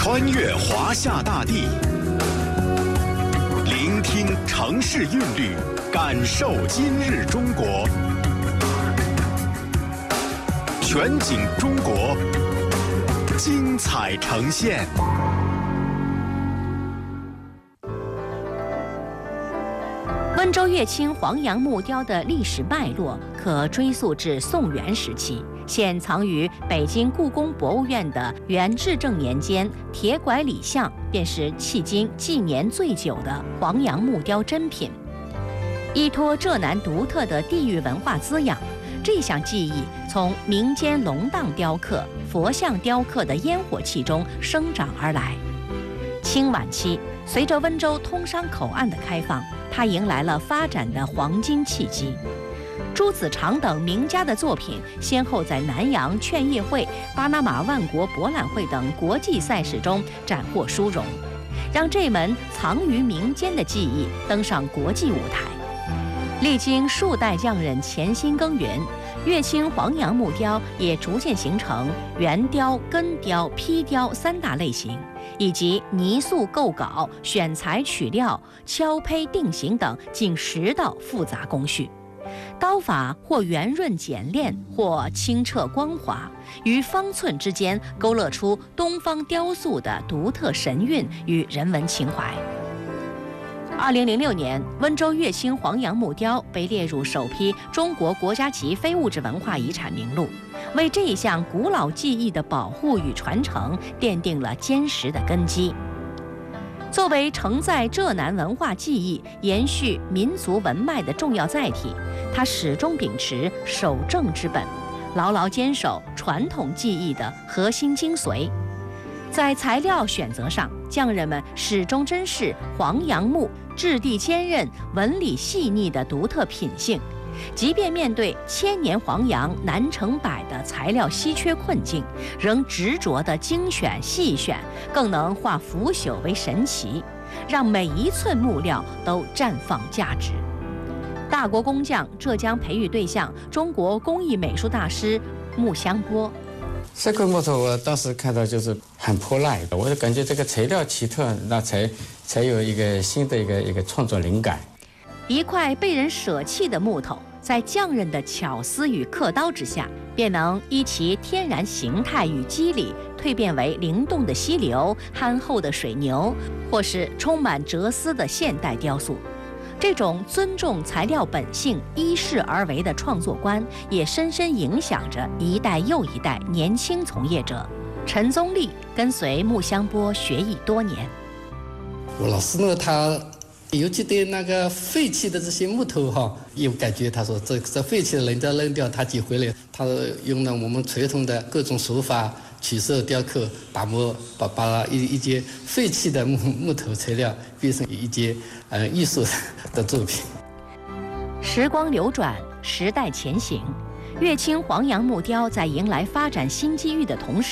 穿越华夏大地，聆听城市韵律，感受今日中国。全景中国，精彩呈现。 温州乐清黄杨木雕的历史脉络可追溯至宋元时期，现藏于北京故宫博物院的元至正年间铁拐李像，便是迄今纪年最久的黄杨木雕珍品。依托浙南独特的地域文化滋养，这项技艺从民间龙荡雕刻、佛像雕刻的烟火气中生长而来。清晚期，随着温州通商口岸的开放，它迎来了发展的黄金契机。朱子长等名家的作品先后在南洋劝业会、巴拿马万国博览会等国际赛事中斩获殊荣，让这门藏于民间的技艺登上国际舞台。历经数代匠人潜心耕耘，乐清黄杨木雕也逐渐形成圆雕、根雕、坯雕三大类型，以及泥塑构稿、选材取料、敲胚定型等近10道复杂工序。刀法或圆润简练，或清澈光滑，于方寸之间勾勒出东方雕塑的独特神韵与人文情怀。2006年，温州乐清黄杨木雕被列入首批中国国家级非物质文化遗产名录，为这一项古老技艺的保护与传承奠定了坚实的根基。作为承载浙南文化技艺、延续民族文脉的重要载体，它始终秉持守正之本，牢牢坚守传统技艺的核心精髓。在材料选择上，匠人们始终珍视黄杨木质地坚韧、纹理细腻的独特品性，即便面对千年黄杨难成百的材料稀缺困境，仍执着的精选细选，更能化腐朽为神奇，让每一寸木料都绽放价值。大国工匠浙江培育对象中国工艺美术大师穆香波。 这块木头我当时看到就是很破烂，我就感觉这个材料奇特，那才有一个新的一个创作灵感。 一块被人舍弃的木头，在匠人的巧思与刻刀之下，便能依其天然形态与肌理蜕变为灵动的溪流、憨厚的水牛，或是充满哲思的现代雕塑。这种尊重材料本性、依势而为的创作观，也深深影响着一代又一代年轻从业者。陈宗立跟随穆香波学艺多年。 我老师呢，他尤其对那个废弃的这些木头有感觉。他说这废弃的人家扔掉，他捡回来，他用了我们传统的各种手法取色雕刻，把一些废弃的木头材料变成一些艺术的作品。 时光流转，时代前行，乐清黄杨木雕在迎来发展新机遇的同时，